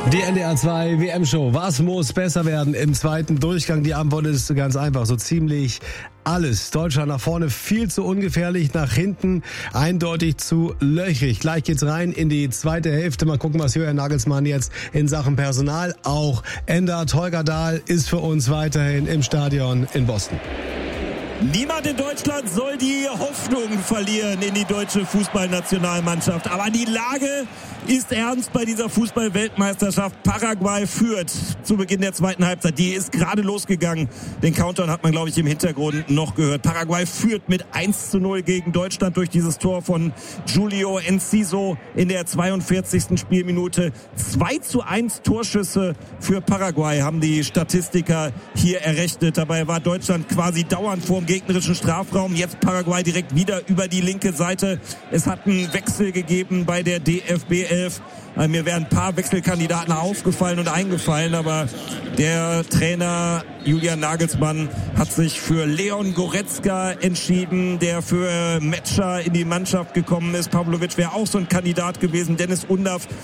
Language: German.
Die NDR 2 WM-Show. Was muss besser werden im zweiten Durchgang? Die Antwort ist ganz einfach. So ziemlich alles. Deutschland nach vorne viel zu ungefährlich, nach hinten eindeutig zu löchrig. Gleich geht's rein in die zweite Hälfte. Mal gucken, was Julian Nagelsmann jetzt in Sachen Personal auch ändert. Holger Dahl ist für uns weiterhin im Stadion in Boston. Niemand in Deutschland soll die Hoffnung verlieren in die deutsche Fußballnationalmannschaft. Aber die Lage ist ernst bei dieser Fußball-Weltmeisterschaft. Paraguay führt zu Beginn der zweiten Halbzeit. Die ist gerade losgegangen. Den Countdown hat man, glaube ich, im Hintergrund noch gehört. Paraguay führt mit 1:0 gegen Deutschland durch dieses Tor von Julio Enciso in der 42. Spielminute. 2:1 Torschüsse für Paraguay haben die Statistiker hier errechnet. Dabei war Deutschland quasi dauernd vor dem gegnerischen Strafraum. Jetzt Paraguay direkt wieder über die linke Seite. Es hat einen Wechsel gegeben bei der DFB 11. Mir wären ein paar Wechselkandidaten aufgefallen und eingefallen, aber der Trainer Julian Nagelsmann hat sich für Leon Goretzka entschieden, der für Metscher in die Mannschaft gekommen ist. Pavlovic wäre auch so ein Kandidat gewesen. Dennis Undaff